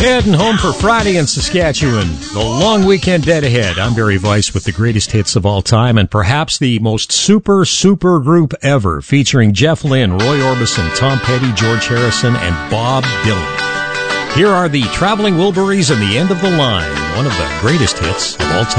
Heading home for Friday in Saskatchewan. The long weekend dead ahead. I'm Barry Weiss with the greatest hits of all time and perhaps the most super group ever, featuring Jeff Lynne, Roy Orbison, Tom Petty, George Harrison, and Bob Dylan. Here are the Traveling Wilburys and the End of the Line, one of the greatest hits of all time.